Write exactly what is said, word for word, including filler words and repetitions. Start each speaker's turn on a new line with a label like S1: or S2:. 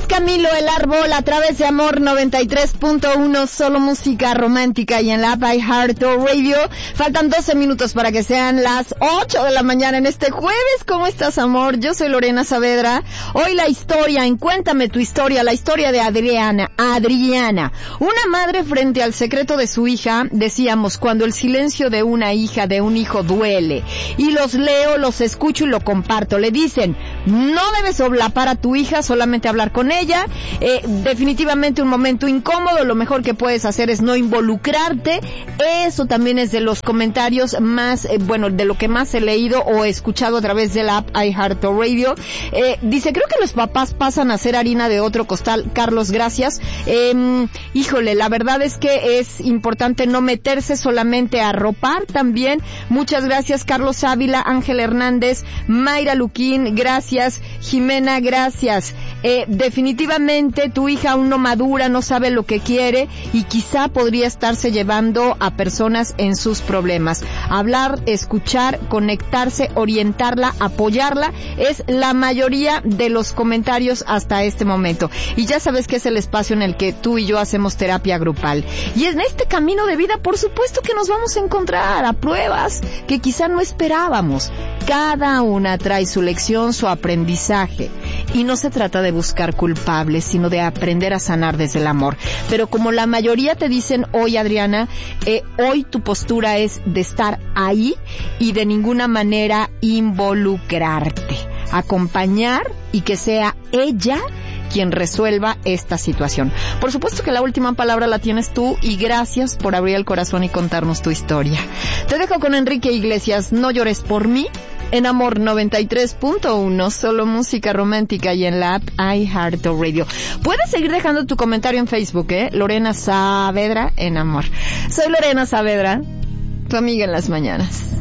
S1: es Camilo el Árbol a través de Amor noventa y tres punto uno, solo música romántica, y en la app iHeartRadio. Faltan doce minutos para que sean las ocho de la mañana en este jueves. ¿Cómo estás, amor? Yo soy Lorena Saavedra. Hoy la historia, en Cuéntame tu historia, la historia de Adriana. Adriana, una madre frente al secreto de su hija. Decíamos, cuando el silencio de una hija, de un hijo duele. Y los leo, los escucho y lo comparto. Le dicen, no debes solapar a tu hija, solamente hablar con ella. Eh, definitivamente un momento incómodo, lo mejor que puedes hacer es no involucrarte. Eso también es de los comentarios más, eh, bueno, de lo que más he leído o escuchado a través de la app iHeartRadio. Eh, dice, creo que los papás pasan a ser harina de otro costal. Carlos, gracias. Eh, híjole, la verdad es que es importante no meterse, solamente a arropar también. Muchas gracias, Carlos Ávila, Ángel Hernández, Mayra Luquín, gracias, Jimena, gracias. Eh, definitivamente tu hija aún no madura, no sabe lo que quiere y quizá podría estarse llevando a personas en sus problemas. Hablar, escuchar, conectarse, orientarla, apoyarla, es la mayoría de los comentarios hasta este momento. Y ya sabes que es el espacio en el que tú y yo hacemos terapia grupal. Y en este camino de vida, por supuesto que nos vamos a encontrar a pruebas que quizá no esperábamos. Cada una trae su lección, su aprendizaje. Y no se trata de buscar culpables, sino de aprender a sanar desde el amor. Pero como la mayoría te dicen hoy, Adriana, eh, hoy tu postura es de estar ahí y de ninguna manera involucrarte. Acompañar y que sea ella quien resuelva esta situación. Por supuesto que la última palabra la tienes tú, y gracias por abrir el corazón y contarnos tu historia. Te dejo con Enrique Iglesias, No llores por mí, en Amor noventa y tres punto uno, solo música romántica, y en la app iHeartRadio. Puedes seguir dejando tu comentario en Facebook, ¿eh? Lorena Saavedra en Amor. Soy Lorena Saavedra, tu amiga en las mañanas.